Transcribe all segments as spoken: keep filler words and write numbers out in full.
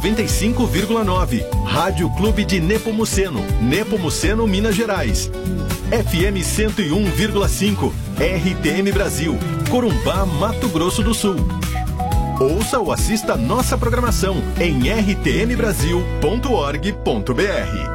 noventa e cinco vírgula nove. Rádio Clube de Nepomuceno, Nepomuceno, Minas Gerais. F M cento e um vírgula cinco, R T M Brasil, Corumbá, Mato Grosso do Sul. Ouça ou assista nossa programação em r t m brasil ponto org ponto b r.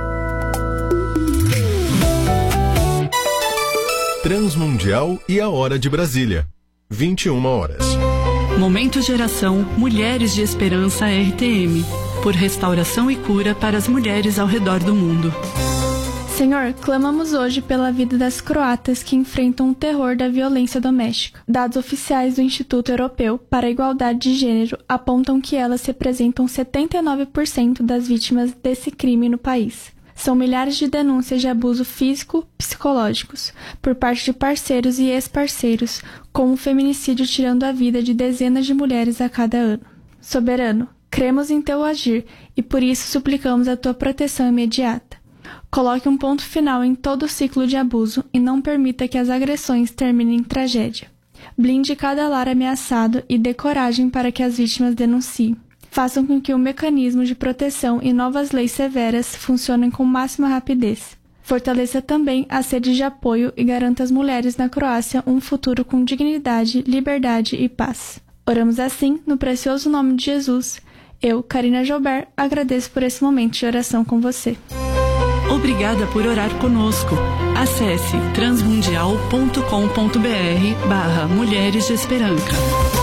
Transmundial e a Hora de Brasília, vinte e uma horas. Momento Geração Mulheres de Esperança R T M, por restauração e cura para as mulheres ao redor do mundo. Senhor, clamamos hoje pela vida das croatas que enfrentam o terror da violência doméstica. Dados oficiais do Instituto Europeu para a Igualdade de Gênero apontam que elas representam setenta e nove por cento das vítimas desse crime no país. São milhares de denúncias de abuso físico, psicológicos, por parte de parceiros e ex-parceiros, com o feminicídio tirando a vida de dezenas de mulheres a cada ano. Soberano, cremos em teu agir e por isso suplicamos a tua proteção imediata. Coloque um ponto final em todo o ciclo de abuso e não permita que as agressões terminem em tragédia. Blinde cada lar ameaçado e dê coragem para que as vítimas denunciem. Façam com que o mecanismo de proteção e novas leis severas funcionem com máxima rapidez. Fortaleça também a sede de apoio e garanta às mulheres na Croácia um futuro com dignidade, liberdade e paz. Oramos assim, no precioso nome de Jesus. Eu, Karina Joubert, agradeço por esse momento de oração com você. Obrigada por orar conosco. Acesse transmundial ponto com ponto b r barra Mulheres de Esperança.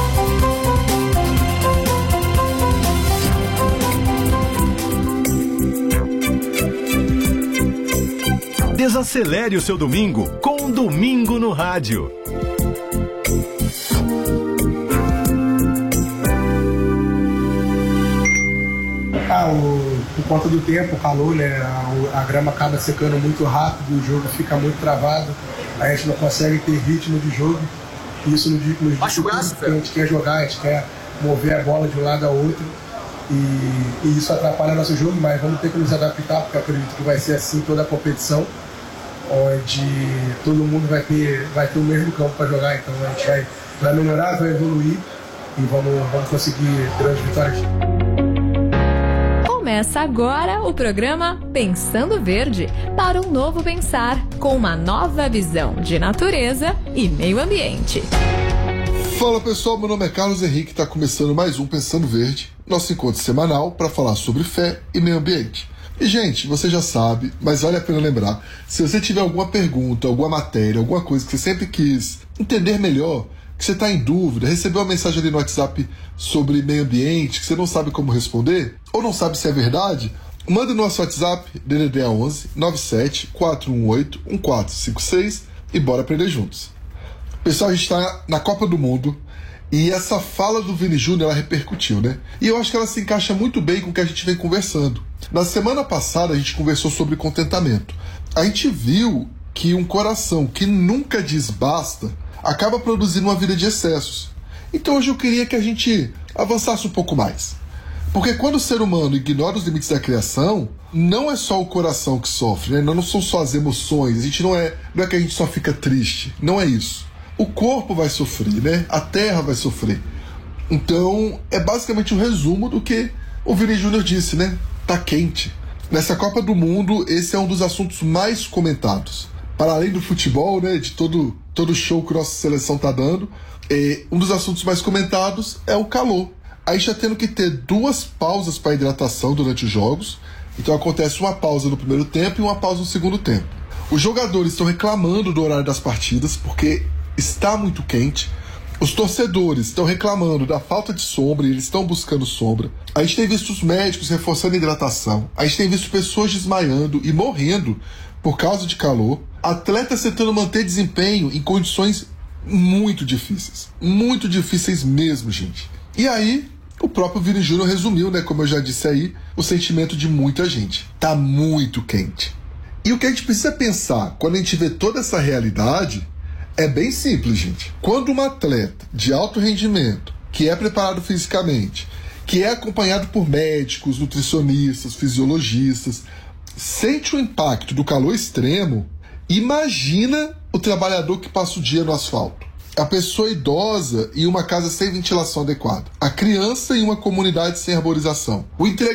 Desacelere o seu domingo com Domingo no Rádio. Ah, o, por conta do tempo, o calor, né? A, a grama acaba secando muito rápido, o jogo fica muito travado, a gente não consegue ter ritmo de jogo. Isso nos diz que a gente quer jogar, a gente quer mover a bola de um lado ao outro. E, e isso atrapalha nosso jogo, mas vamos ter que nos adaptar, porque eu acredito que vai ser assim toda a competição, onde todo mundo vai ter, vai ter o mesmo campo para jogar. Então a gente vai, vai melhorar, vai evoluir e vamos, vamos conseguir grandes vitórias. Começa agora o programa Pensando Verde, para um novo pensar, com uma nova visão de natureza e meio ambiente. Fala pessoal, meu nome é Carlos Henrique, está começando mais um Pensando Verde, nosso encontro semanal para falar sobre fé e meio ambiente. E gente, você já sabe, mas vale a pena lembrar, se você tiver alguma pergunta, alguma matéria, alguma coisa que você sempre quis entender melhor, que você está em dúvida, recebeu uma mensagem ali no WhatsApp sobre meio ambiente, que você não sabe como responder, ou não sabe se é verdade, manda no nosso WhatsApp, D D D onze nove sete quatro um oito um quatro cinco seis e bora aprender juntos. Pessoal, a gente está na Copa do Mundo e essa fala do Vini Júnior, ela repercutiu, né? E eu acho que ela se encaixa muito bem com o que a gente vem conversando. Na semana passada a gente conversou sobre contentamento. A gente viu que um coração que nunca diz basta acaba produzindo uma vida de excessos. Então hoje eu queria que a gente avançasse um pouco mais. Porque quando o ser humano ignora os limites da criação, não é só o coração que sofre, né? Não são só as emoções, a gente não é, não é que a gente só fica triste, não é isso. O corpo vai sofrer, né? A terra vai sofrer. Então é basicamente um resumo do que o Vini Júnior disse, né? Tá quente. Nessa Copa do Mundo, esse é um dos assuntos mais comentados. Para além do futebol, né, de todo todo show que nossa seleção tá dando, é, um dos assuntos mais comentados é o calor. A gente tá tendo que ter duas pausas para hidratação durante os jogos. Então acontece uma pausa no primeiro tempo e uma pausa no segundo tempo. Os jogadores estão reclamando do horário das partidas porque está muito quente. Os torcedores estão reclamando da falta de sombra e eles estão buscando sombra. A gente tem visto os médicos reforçando a hidratação. A gente tem visto pessoas desmaiando e morrendo por causa de calor. Atletas tentando manter desempenho em condições muito difíceis. Muito difíceis mesmo, gente. E aí, o próprio Vini Júnior resumiu, né, como eu já disse aí, o sentimento de muita gente. Tá muito quente. E o que a gente precisa pensar quando a gente vê toda essa realidade é bem simples, gente. Quando um atleta de alto rendimento, que é preparado fisicamente, que é acompanhado por médicos, nutricionistas, fisiologistas, sente o impacto do calor extremo, imagina o trabalhador que passa o dia no asfalto. A pessoa idosa em uma casa sem ventilação adequada. A criança em uma comunidade sem arborização. O